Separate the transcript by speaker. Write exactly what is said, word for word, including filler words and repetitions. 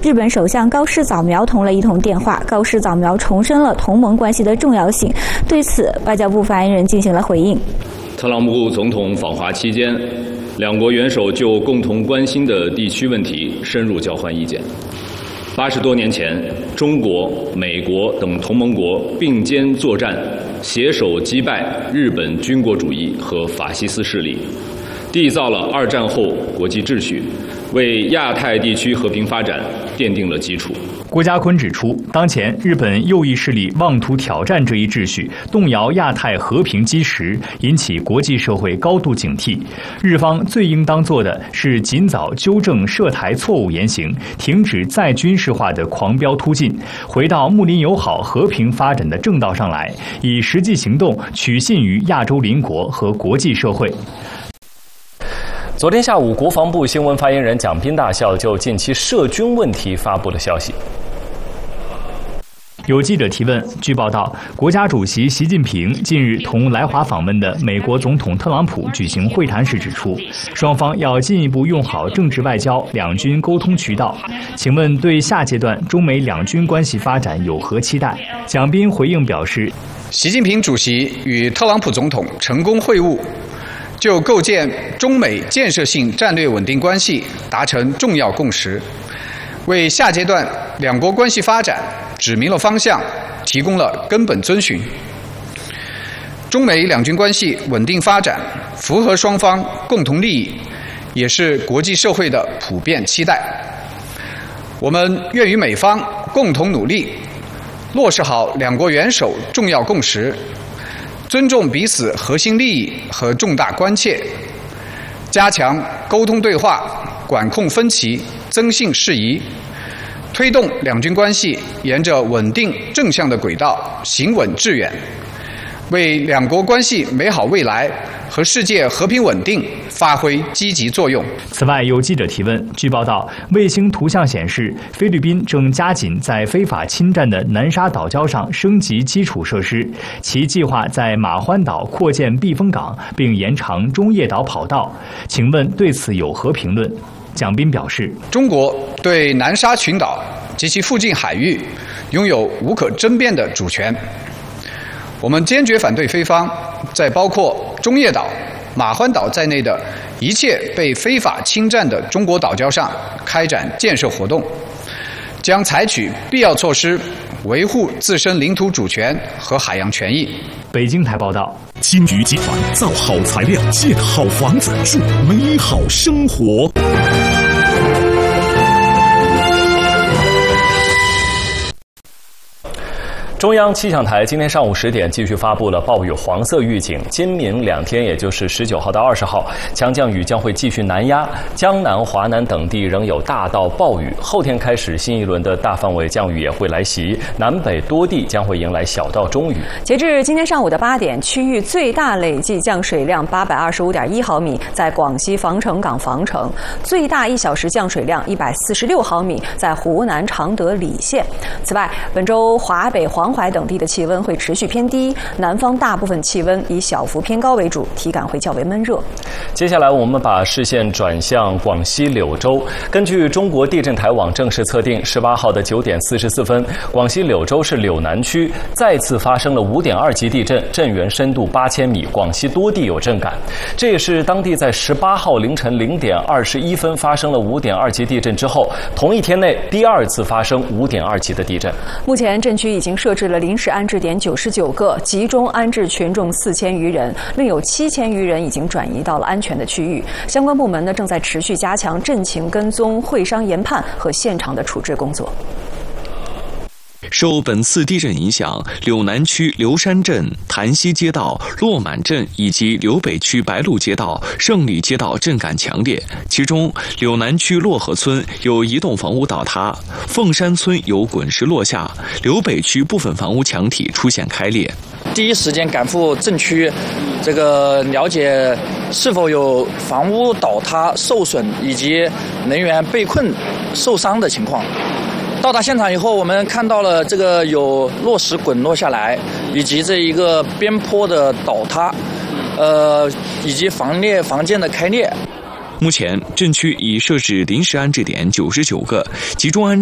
Speaker 1: 日本首相高市早苗通了一通电话，高市早苗重申了同盟关系的重要性。对此，外交部发言人进行了回应。
Speaker 2: 特朗普总统访华期间，两国元首就共同关心的地区问题深入交换意见。八十多年前，中国、美国等同盟国并肩作战，携手击败日本军国主义和法西斯势力，缔造了二战后国际秩序，为亚太地区和平发展奠定了基础。
Speaker 3: 郭家坤指出，当前日本右翼势力妄图挑战这一秩序，动摇亚太和平基石，引起国际社会高度警惕。日方最应当做的是尽早纠正涉台错误言行，停止再军事化的狂飙突进，回到睦邻友好、和平发展的正道上来，以实际行动取信于亚洲邻国和国际社会。
Speaker 4: 昨天下午，国防部新闻发言人蒋斌大校就近期涉军问题发布了消息。
Speaker 3: 有记者提问，据报道，国家主席习近平近日同来华访问的美国总统特朗普举行会谈时指出，双方要进一步用好政治外交、两军沟通渠道。请问对下阶段中美两军关系发展有何期待？蒋斌回应表示，
Speaker 5: 习近平主席与特朗普总统成功会晤，就构建中美建设性战略稳定关系达成重要共识，为下阶段两国关系发展指明了方向，提供了根本遵循。中美两军关系稳定发展，符合双方共同利益，也是国际社会的普遍期待。我们愿与美方共同努力，落实好两国元首重要共识，尊重彼此核心利益和重大关切，加强沟通对话，管控分歧，增信事宜，推动两军关系沿着稳定正向的轨道行稳致远，为两国关系美好未来和世界和平稳定发挥积极作用。
Speaker 3: 此外，有记者提问，据报道，卫星图像显示，菲律宾正加紧在非法侵占的南沙岛礁上升级基础设施，其计划在马欢岛扩建避风港，并延长中业岛跑道。请问对此有何评论？蒋斌表示，
Speaker 5: 中国对南沙群岛及其附近海域拥有无可争辩的主权。我们坚决反对菲方在包括中业岛、马欢岛在内的一切被非法侵占的中国岛礁上开展建设活动，将采取必要措施维护自身领土主权和海洋权益。
Speaker 3: 北京台报道，
Speaker 6: 金鱼集团造好材料，建好房子，住美好生活。
Speaker 4: 中央气象台今天上午十点继续发布了暴雨黄色预警，今明两天，也就是十九号到二十号，强降雨将会继续南压，江南、华南等地仍有大到暴雨。后天开始，新一轮的大范围降雨也会来袭，南北多地将会迎来小到中雨。
Speaker 7: 截至今天上午的八点，区域最大累计降水量八百二十五点一毫米，在广西防城港防城；最大一小时降水量一百四十六毫米，在湖南常德礼县。此外，本周华北、黄淮等地的气温会持续偏低，南方大部分气温以小幅偏高为主，体感会较为闷热。
Speaker 4: 接下来我们把视线转向广西柳州。根据中国地震台网正式测定，十八号的九点四十四分，广西柳州市柳南区再次发生了五点二级地震，震源深度八千米，广西多地有震感。这也是当地在十八号凌晨零点二十一分发生了五点二级地震之后，同一天内第二次发生五点二级的地震。
Speaker 7: 目前震区已经设置了临时安置点九十九个，集中安置群众四千余人，另有七千余人已经转移到了安全的区域。相关部门呢正在持续加强震情跟踪、会商研判和现场的处置工作。
Speaker 8: 受本次地震影响，柳南区柳山镇、潭溪街道、落满镇以及柳北区白鹿街道、胜利街道震感强烈。其中，柳南区洛河村有一栋房屋倒塌，凤山村有滚石落下，柳北区部分房屋墙体出现开裂。
Speaker 9: 第一时间赶赴震区，这个了解是否有房屋倒塌受损以及人员被困受伤的情况。到达现场以后，我们看到了这个有落石滚落下来，以及这一个边坡的倒塌，呃，以及房裂房间的开裂。
Speaker 8: 目前，震区已设置临时安置点九十九个，集中安